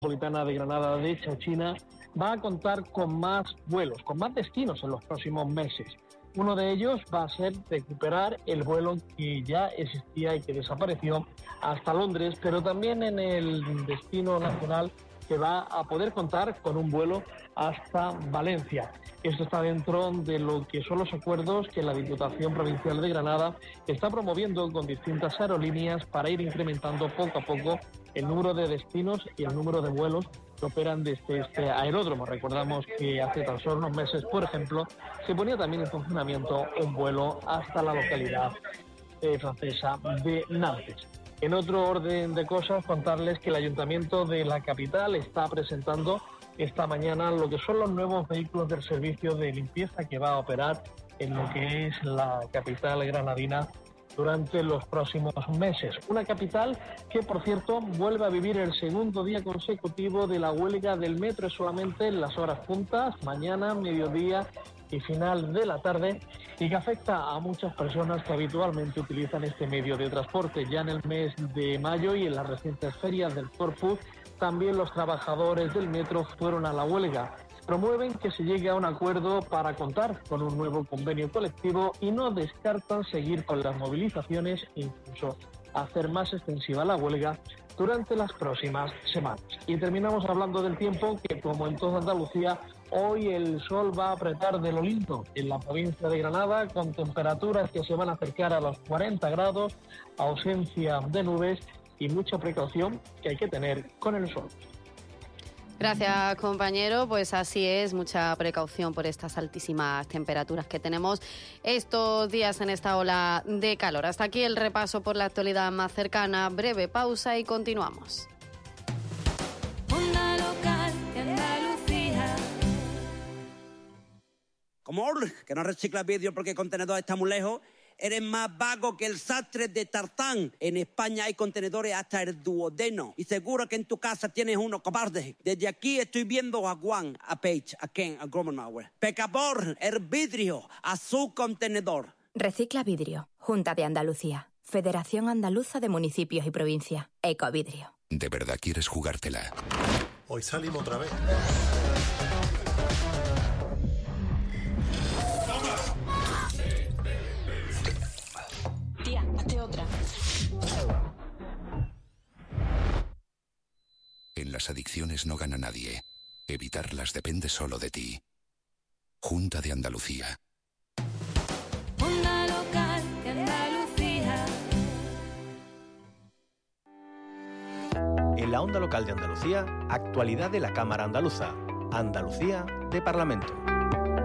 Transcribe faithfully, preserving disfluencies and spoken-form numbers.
Metropolitana de Granada de Chauchina va a contar con más vuelos, con más destinos en los próximos meses. Uno de ellos va a ser recuperar el vuelo que ya existía y que desapareció hasta Londres, pero también en el destino nacional que va a poder contar con un vuelo hasta Valencia. Esto está dentro de lo que son los acuerdos que la Diputación Provincial de Granada está promoviendo con distintas aerolíneas para ir incrementando poco a poco el número de destinos y el número de vuelos que operan desde este aeródromo. Recordamos que hace tan solo unos meses, por ejemplo, se ponía también en funcionamiento un vuelo hasta la localidad eh, francesa de Nantes. En otro orden de cosas, contarles que el Ayuntamiento de la capital está presentando esta mañana lo que son los nuevos vehículos del servicio de limpieza que va a operar en lo que es la capital granadina durante los próximos meses. Una capital que, por cierto, vuelve a vivir el segundo día consecutivo de la huelga del metro, solamente en las horas puntas, mañana, mediodía y final de la tarde, y que afecta a muchas personas que habitualmente utilizan este medio de transporte. Ya en el mes de mayo y en las recientes ferias del Corpus, también los trabajadores del metro fueron a la huelga. Promueven que se llegue a un acuerdo para contar con un nuevo convenio colectivo y no descartan seguir con las movilizaciones e incluso hacer más extensiva la huelga durante las próximas semanas. Y terminamos hablando del tiempo, que como en toda Andalucía, hoy el sol va a apretar de lo lindo en la provincia de Granada, con temperaturas que se van a acercar a los cuarenta grados, ausencia de nubes y mucha precaución que hay que tener con el sol. Gracias, compañero. Pues así es, mucha precaución por estas altísimas temperaturas que tenemos estos días en esta ola de calor. Hasta aquí el repaso por la actualidad más cercana. Breve pausa y continuamos. Onda local de Andalucía. ¿Cómo? ¿Que no reciclas vidrio porque el contenedor está muy lejos? Eres más vago que el sastre de Tartán. En España hay contenedores hasta el duodeno. Y seguro que en tu casa tienes uno, cobarde. Desde aquí estoy viendo a Juan, a Paige, a Ken, a Gromenauer. Pecador, el vidrio, a su contenedor. Recicla vidrio. Junta de Andalucía. Federación Andaluza de Municipios y Provincias. Ecovidrio. ¿De verdad quieres jugártela? Hoy salimos otra vez. Tía, hazte otra. En las adicciones no gana nadie. Evitarlas depende solo de ti. Junta de Andalucía. Onda local de Andalucía. En la Onda Local de Andalucía, actualidad de la Cámara Andaluza. Andalucía de Parlamento.